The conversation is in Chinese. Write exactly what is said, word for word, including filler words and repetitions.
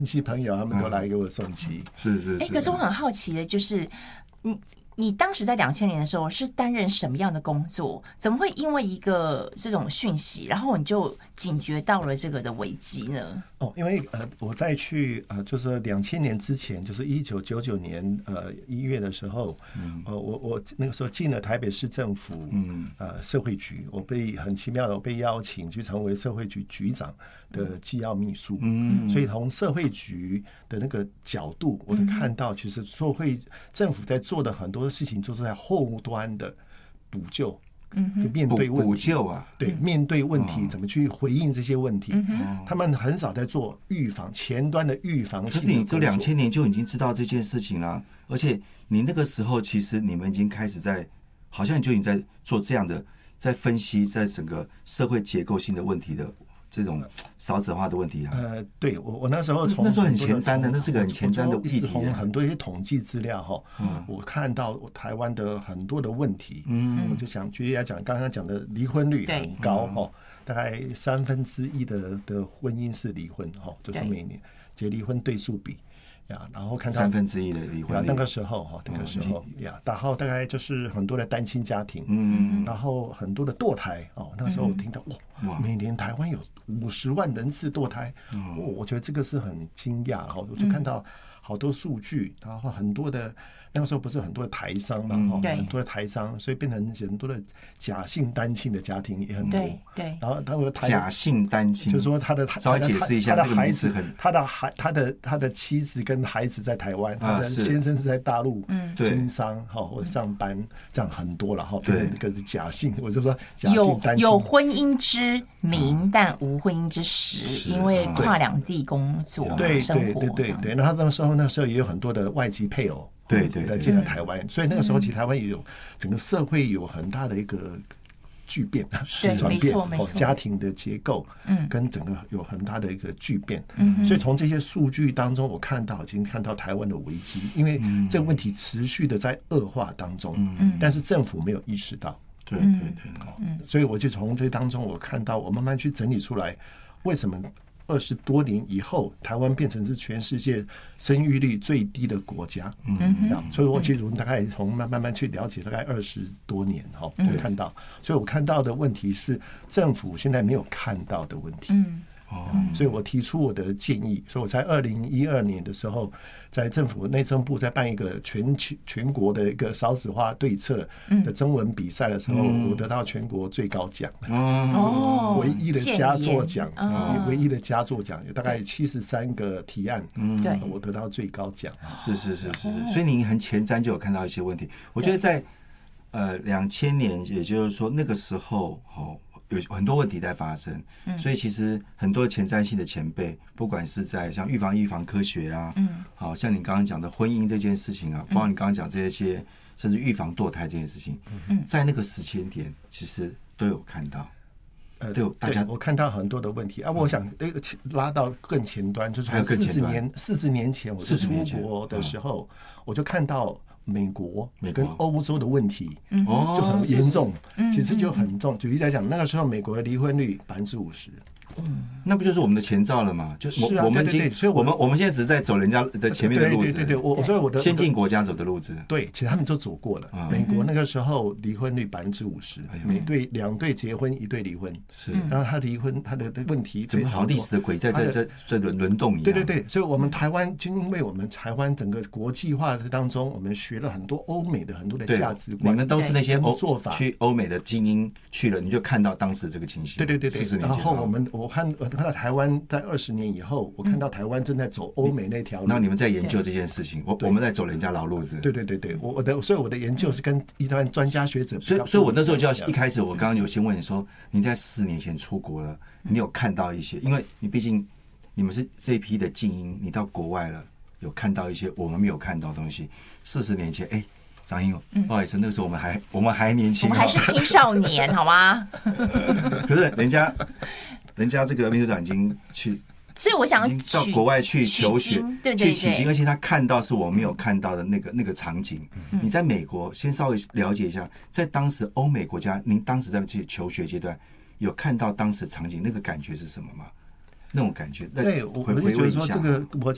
亲戚朋友他们都来给我送机。 是是是。 哎，可是我很好奇的就是，你你当时在两千年的时候是担任什么样的工作？怎么会因为一个这种讯息，然后你就警觉到了这个的危机呢？ 哦，因为呃，我在去呃，就是两千年之前，就是一九九九年呃一月的时候，嗯，呃，我我那个时候进了台北市政府，嗯，呃，社会局，我被很奇妙的我被邀请去成为社会局局长的机要秘书，嗯，所以从社会局的那个角度，我就看到，其实社会政府在做的很多事情，就是在后端的补救。嗯，就面对问题补救啊， 对，面对问题怎么去回应这些问题，嗯、他们很少在做预防前端的预防性的工作。 可是你这两千年就已经知道这件事情了，而且你那个时候其实你们已经开始在，好像你就已经在做这样的，在分析在整个社会结构性的问题的这种少子化的问题啊。 呃，对我我那时候从那时候很前瞻的，那是个很前瞻的议题。 从很多一些统计资料哈，嗯，我看到台湾的很多的问题，嗯，我就想举例来讲，刚刚讲的离婚率很高哈，大概三分之一的的婚姻是离婚哈，就是每年结离婚对数比。呀，然后看到三分之一的离婚率， 那个时候哈，那个时候呀，然后大概就是很多的单亲家庭，嗯，然后很多的堕胎哦，那个时候我听到哇，每年台湾有五十万人次堕胎，哦，我觉得这个是很惊讶，然后我就看到好多数据，然后很多的。那个时候不是很多的台商嘛，嗯、很多的台商，所以变成很多的假性单亲的家庭也很多。 对对。 然后他们假性单亲， 就是说他的稍微解释一下这个名词很， 他的孩他的他的妻子跟孩子在台湾，他的先生是在大陆经商哈或者上班，这样很多了哈。对，这个是假性，我就说假性单亲。 有有婚姻之名，但无婚姻之实，因为跨两地工作生活。 对对对对对。然后那时候那时候也有很多的外籍配偶。 对对对， 进来台湾，所以那个时候其实台湾也有整个社会有很大的一个巨变、转变，哦，家庭的结构，嗯，跟整个有很大的一个巨变，嗯，所以从这些数据当中，我看到已经看到台湾的危机，因为这个问题持续的在恶化当中，嗯，但是政府没有意识到， 对对对， 嗯，所以我就从这当中我看到，我慢慢去整理出来，为什么二十多年以后，台湾变成是全世界生育率最低的国家。嗯，所以我其实大概从慢慢慢去了解，大概二十多年哈，就看到。所以我看到的问题是政府现在没有看到的问题。嗯。哦，所以我提出我的建议，所以我在二零一二年的时候，在政府内政部在办一个全全国的一个少子化对策的征文比赛的时候，嗯、我得到全国最高奖，哦，唯一的佳作奖，哦、唯一的佳作奖有大概七十三个提案，嗯，对，我得到最高奖。 是是是是是，所以您很前瞻就有看到一些问题。我觉得在呃两千年，也就是说那个时候，哦。有很多问题在发生，嗯、所以其实很多前瞻性的前辈，不管是在像预防预防科学啊，嗯，好像你刚刚讲的婚姻这件事情啊，包括你刚刚讲这些，甚至预防堕胎这件事情，嗯，在那个时间点其实都有看到， 呃，对，大家我看到很多的问题啊，我想那个拉到更前端，就是四十年四十年前我出国的时候，我就看到。美国跟欧洲的问题就很严重，其实就很重。举例来讲，那个时候美国的离婚率百分之五十， 嗯，那不就是我们的前兆了吗？就是我们已经，所以我们我们现在只是在走人家的前面的路子， 对对对，我所以我的先进国家走的路子， 对，其实他们都走过了。美国那个时候离婚率百分之五十，每对两对结婚一对离婚，是，然后他离婚他的问题怎么好历史的轨在在在在轮轮动一样， 对对对，所以我们台湾就因为我们台湾整个国际化的当中，我们学了很多欧美的很多的价值观， 你们都是那些欧做法去欧美的精英去了，你就看到当时这个情形， 对对对对，然后我们我看我看到台湾在二十年以后，我看到台湾正在走欧美那条路。 然后你们在研究这件事情，我我们在走人家老路子。 对对对对，我我的所以我的研究是跟一般专家学者比较。 所以所以我那时候就要一开始我刚刚有先问你说，你在四年前出国了，你有看到一些，因为你毕竟你们是这一批的精英，你到国外了，有看到一些我们没有看到的东西。四十年前，哎。张英，不好意思，那个时候我们还我们还年轻， 我们还是青少年，好吗？ 可是人家，人家这个秘书长已经去， 所以我想到国外去求学， 对对对， 去取经，而且他看到是我没有看到的那个那个场景。嗯、你在美国，先稍微了解一下，在当时欧美国家，您当时在求学阶段有看到当时的场景，那个感觉是什么吗？那种感觉， 对，我我就觉得说这个国